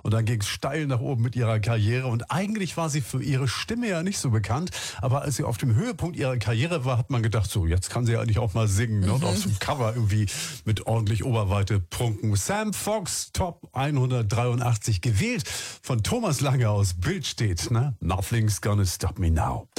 Und dann ging es steil nach oben mit ihrer Karriere. Und eigentlich war sie für ihre Stimme ja nicht so bekannt. Aber als sie auf dem Höhepunkt ihrer Karriere war, hat man gedacht, so, jetzt kann sie ja eigentlich auch mal singen. Ne? Und auf so einem Cover irgendwie mit ordentlich Oberweite prunken. Sam Fox, Top 183, gewählt von Thomas Lange aus Bild steht. Ne? Nothing's gonna stop me now.